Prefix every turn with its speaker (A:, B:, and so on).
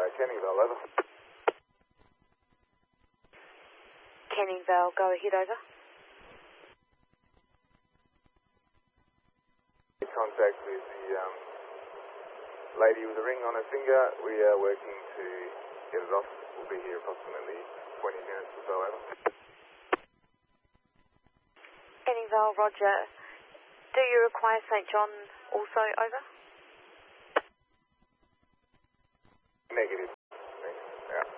A: Canning Vale, over.
B: Canning Vale, go ahead, over.
A: Contact with the lady with a ring on her finger. We are working to get it off. We'll be here approximately 20 minutes or so, over.
B: Canning Vale, roger. Do you require St John also, over?
A: Negative.